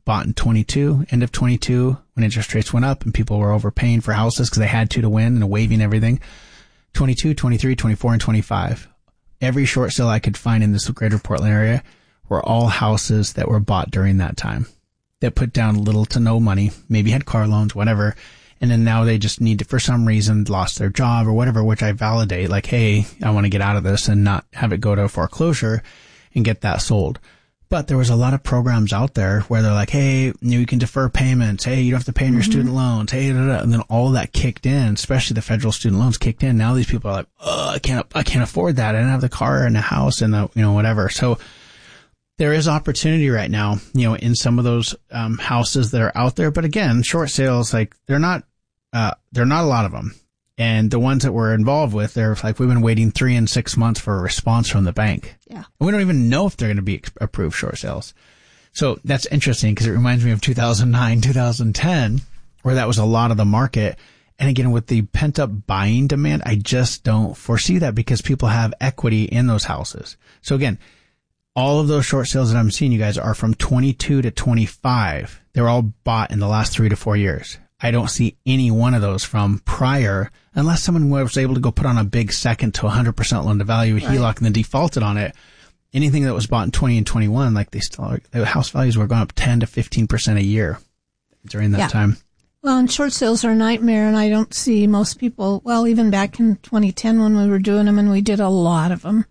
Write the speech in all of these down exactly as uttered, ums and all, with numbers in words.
bought in twenty-two, end of twenty-two, when interest rates went up and people were overpaying for houses because they had to to win and waiving everything. twenty-two, twenty-three, twenty-four, and twenty-five. Every short sale I could find in this greater Portland area were all houses that were bought during that time that put down little to no money, maybe had car loans, whatever. And then now they just need to, for some reason, lost their job or whatever, which I validate, like, hey, I want to get out of this and not have it go to foreclosure and get that sold. But there was a lot of programs out there where they're like, hey, you know, you can defer payments. Hey, you don't have to pay on your mm-hmm. student loans. Hey, da, da, da. And then all that kicked in, especially the federal student loans kicked in. Now these people are like, oh, I can't, I can't afford that. I don't have the car and the house and the, you know, whatever. So there is opportunity right now, you know, in some of those um, houses that are out there. But again, short sales, like they're not, uh, they're not a lot of them. And the ones that we're involved with, they're like, we've been waiting three and six months for a response from the bank. Yeah. And we don't even know if they're going to be approved short sales. So that's interesting because it reminds me of two thousand nine, two thousand ten, where that was a lot of the market. And again, with the pent up buying demand, I just don't foresee that because people have equity in those houses. So again, all of those short sales that I'm seeing, you guys, are from twenty-two to twenty-five. They're all bought in the last three to four years. I don't see any one of those from prior, unless someone was able to go put on a big second to one hundred percent loan to value, a H E L O C, and then defaulted on it. Anything that was bought in twenty and twenty-one, like they still are, the house values were going up ten to fifteen percent a year during that yeah. time. Well, and short sales are a nightmare, and I don't see most people, well, even back in twenty ten when we were doing them, and we did a lot of them,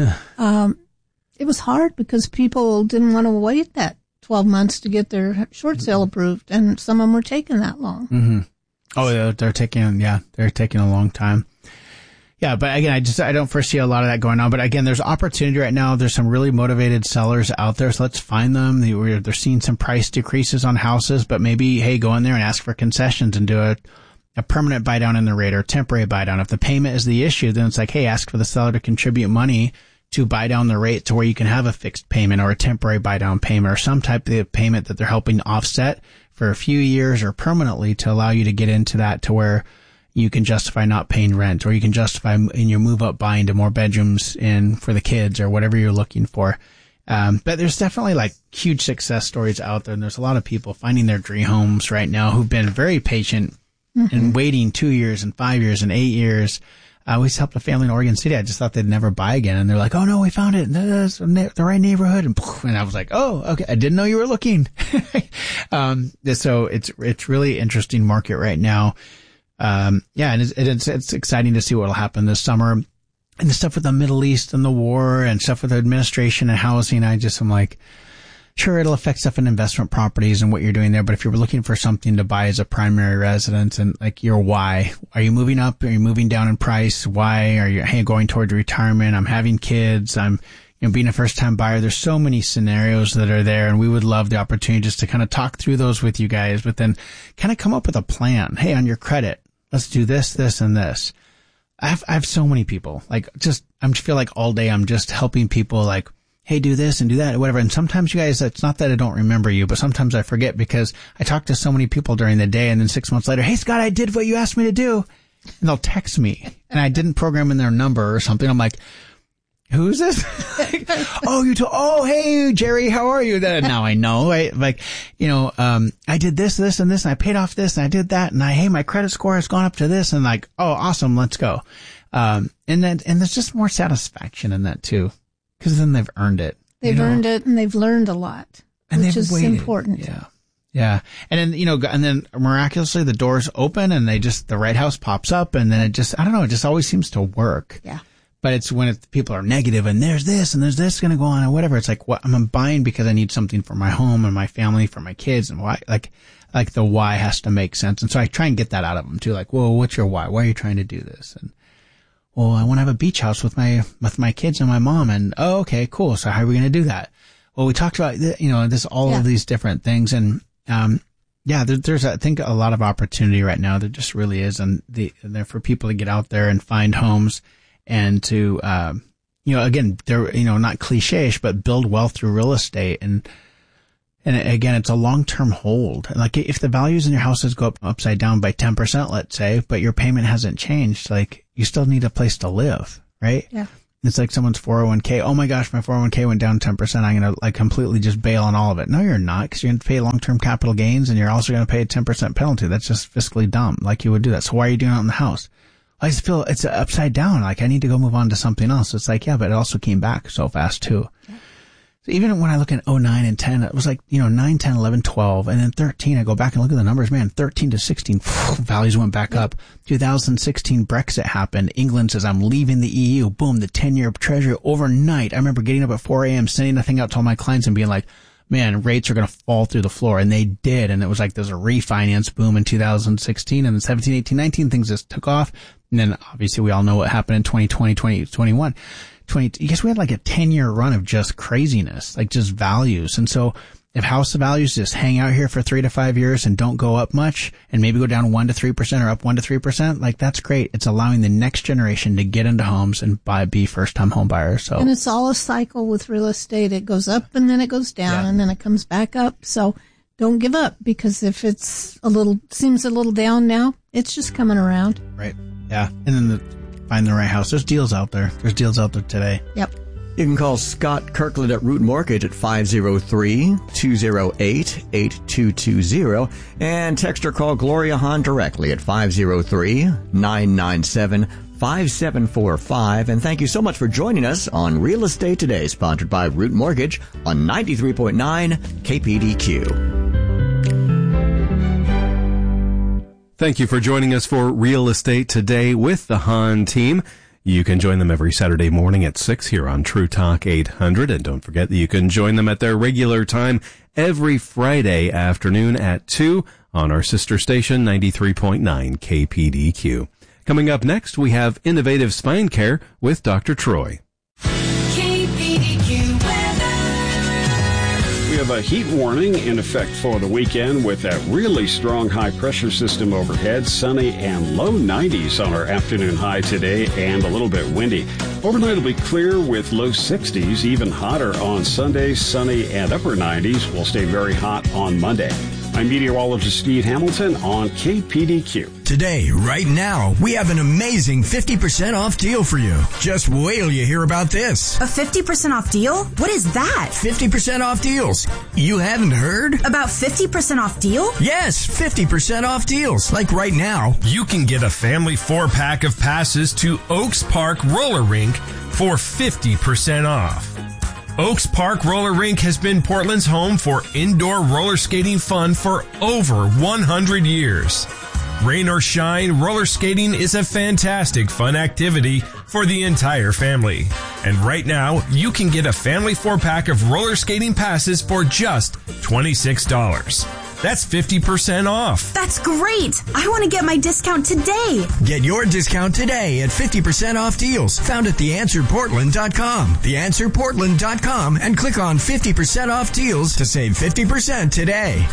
um, it was hard because people didn't want to wait that twelve months to get their short sale approved, and some of them were taking that long. Mm-hmm. Oh, yeah, they're taking, yeah, they're taking a long time. Yeah, but again, I just, I don't foresee a lot of that going on. But again, there's opportunity right now. There's some really motivated sellers out there. So let's find them. They're, they're seeing some price decreases on houses, but maybe, hey, go in there and ask for concessions and do a, a permanent buy down in the rate or temporary buy down. If the payment is the issue, then it's like, hey, ask for the seller to contribute money to buy down the rate to where you can have a fixed payment or a temporary buy down payment or some type of payment that they're helping offset for a few years or permanently to allow you to get into that to where you can justify not paying rent, or you can justify in your move up buying to more bedrooms in for the kids or whatever you're looking for. Um, but there's definitely like huge success stories out there. And there's a lot of people finding their dream homes right now who've been very patient mm-hmm. and waiting two years and five years and eight years. I always helped a family in Oregon City. I just thought they'd never buy again. And they're like, oh no, we found it. That's the right neighborhood. And, and I was like, oh, okay. I didn't know you were looking. um, so it's, it's really interesting market right now. Um, yeah, and it's, it's, it's exciting to see what will happen this summer. And the stuff with the Middle East and the war and stuff with the administration and housing, I just am like, sure, it'll affect stuff in investment properties and what you're doing there. But if you're looking for something to buy as a primary residence and like your why, are you moving up? Are you moving down in price? Why are you hey, going towards retirement? I'm having kids. I'm, you know, being a first time buyer. There's so many scenarios that are there, and we would love the opportunity just to kind of talk through those with you guys, but then kind of come up with a plan. Hey, on your credit, let's do this, this, and this. I have, I have so many people, like just, I feel like all day I'm just helping people like, hey, do this and do that, whatever. And sometimes you guys, it's not that I don't remember you, but sometimes I forget because I talk to so many people during the day, and then six months later, hey, Scott, I did what you asked me to do. And they'll text me, and I didn't program in their number or something. I'm like, who's this? oh, you told, oh, hey, Jerry, how are you? Then now I know, right? Like, you know, um, I did this, this, and this, and I paid off this, and I did that, and I, hey, my credit score has gone up to this, and like, oh, awesome, let's go. Um, and then, and there's just more satisfaction in that too, because then they've earned it. They've you know? earned it, and they've learned a lot, and which is waited. important. Yeah. Yeah. And then, you know, and then miraculously the doors open and they just, the right house pops up, and then it just, I don't know, it just always seems to work. Yeah. But it's when it, people are negative and there's this and there's this going to go on or whatever. It's like, what I'm buying because I need something for my home and my family, for my kids, and why, like, like the why has to make sense. And so I try and get that out of them too. Like, well, what's your why? Why are you trying to do this? And, well, I want to have a beach house with my, with my kids and my mom. And, oh, okay, cool. So how are we going to do that? Well, we talked about, you know, this, all yeah. of these different things. And, um, yeah, there, there's, I think, a lot of opportunity right now. There just really is. And the, and there for people to get out there and find homes and to, um, you know, again, they're, you know, not cliche-ish, but build wealth through real estate. And, and again, it's a long-term hold. Like if the values in your houses go up upside down by ten percent, let's say, but your payment hasn't changed, like you still need a place to live, right? Yeah. It's like someone's four oh one k. Oh my gosh, my four oh one k went down ten percent. I'm going to like completely just bail on all of it. No, you're not, because you're going to pay long-term capital gains, and you're also going to pay a ten percent penalty. That's just fiscally dumb. Like, you would do that. So why are you doing it on the house? I just feel it's upside down. Like, I need to go move on to something else. It's like, yeah, but it also came back so fast too. Yeah. So even when I look at oh nine and ten, it was like, you know, nine, ten, eleven, twelve, and then thirteen, I go back and look at the numbers, man, thirteen to sixteen, values went back up. two thousand sixteen, Brexit happened. England says, I'm leaving the E U. Boom, the ten-year treasury overnight. I remember getting up at four a.m., sending a thing out to all my clients and being like, man, rates are going to fall through the floor. And they did. And it was like there's a refinance boom in two thousand sixteen, and then seventeen, eighteen, nineteen, things just took off. And then obviously we all know what happened in twenty twenty, twenty twenty-one. twenty, I guess we had like a ten-year run of just craziness, like just values. And so if house values just hang out here for three to five years and don't go up much, and maybe go down one to three percent or up one to three percent, like that's great. It's allowing the next generation to get into homes and buy, be first-time home buyers. So, and it's all a cycle with real estate. It goes up and then it goes down, yeah, and then it comes back up. So don't give up, because if it's a little, seems a little down now, it's just coming around. Right. Yeah. And then the, find the right house. There's deals out there. There's deals out there today. Yep. You can call Scott Kirkland at Root Mortgage at five oh three, two oh eight, eight two two zero and text or call Gloria Hahn directly at five oh three, nine nine seven, five seven four five. And thank you so much for joining us on Real Estate Today, sponsored by Root Mortgage on ninety-three point nine K P D Q. Thank you for joining us for Real Estate Today with the Hahn team. You can join them every Saturday morning at six here on True Talk eight hundred. And don't forget that you can join them at their regular time every Friday afternoon at two on our sister station, ninety-three point nine K P D Q. Coming up next, we have Innovative Spine Care with Doctor Troy. K P D Q weather. We have a heat warning in effect for the weekend with that really strong high-pressure system overhead. Sunny and low nineties on our afternoon high today, and a little bit windy. Overnight will be clear with low sixties, even hotter on Sunday. Sunny and upper nineties will stay very hot on Monday. I'm meteorologist Steve Hamilton on K P D Q. Today, right now, we have an amazing fifty percent off deal for you. Just wait till you hear about this. A fifty percent off deal? What is that? fifty percent off deals. You haven't heard? About fifty percent off deal? Yes, fifty percent off deals. Like right now. You can get a family four-pack of passes to Oaks Park Roller Rink for fifty percent off. Oaks Park Roller Rink has been Portland's home for indoor roller skating fun for over one hundred years. Rain or shine, roller skating is a fantastic fun activity for the entire family. And right now, you can get a family four-pack of roller skating passes for just twenty-six dollars. That's fifty percent off. That's great. I want to get my discount today. Get your discount today at fifty percent off deals found at the answer portland dot com. the answer portland dot com and click on fifty percent off deals to save fifty percent today.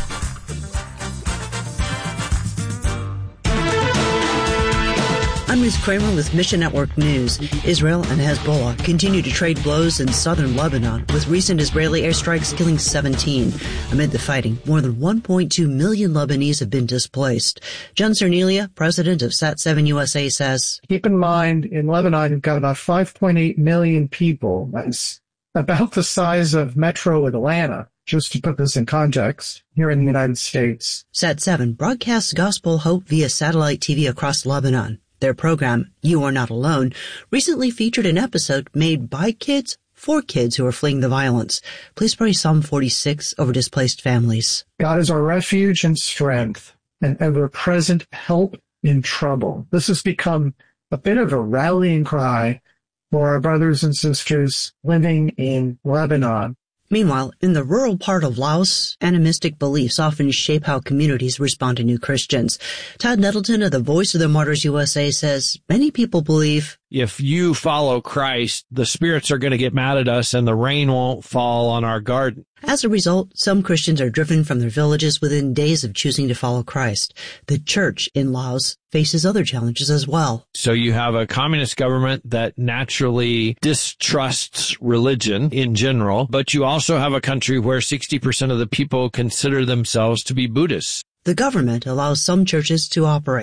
I'm Ruth Kramer with Mission Network News. Israel and Hezbollah continue to trade blows in southern Lebanon, with recent Israeli airstrikes killing seventeen. Amid the fighting, more than one point two million Lebanese have been displaced. John Cernelia, president of Sat seven U S A, says, keep in mind, in Lebanon, you've got about five point eight million people. That's about the size of Metro Atlanta, just to put this in context, here in the United States. Sat seven broadcasts gospel hope via satellite T V across Lebanon. Their program, You Are Not Alone, recently featured an episode made by kids for kids who are fleeing the violence. Please pray Psalm forty-six over displaced families. God is our refuge and strength, and ever-present help in trouble. This has become a bit of a rallying cry for our brothers and sisters living in Lebanon. Meanwhile, in the rural part of Laos, animistic beliefs often shape how communities respond to new Christians. Todd Nettleton of the Voice of the Martyrs U S A says many people believe if you follow Christ, the spirits are going to get mad at us and the rain won't fall on our garden. As a result, some Christians are driven from their villages within days of choosing to follow Christ. The church in Laos faces other challenges as well. So you have a communist government that naturally distrusts religion in general, but you also have a country where sixty percent of the people consider themselves to be Buddhists. The government allows some churches to operate.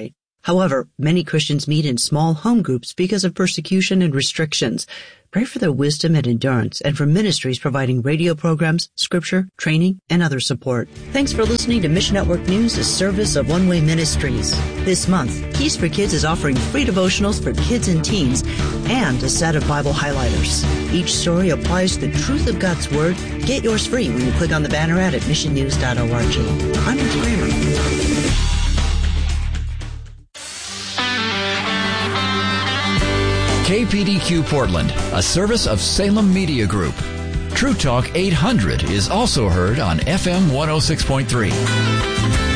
However, many Christians meet in small home groups because of persecution and restrictions. Pray for their wisdom and endurance and for ministries providing radio programs, scripture, training, and other support. Thanks for listening to Mission Network News, a service of One Way Ministries. This month, Keys for Kids is offering free devotionals for kids and teens and a set of Bible highlighters. Each story applies the truth of God's Word. Get yours free when you click on the banner ad at mission news dot org. I'm Ruth Kramer. K P D Q Portland, a service of Salem Media Group. True Talk eight hundred is also heard on F M one oh six point three.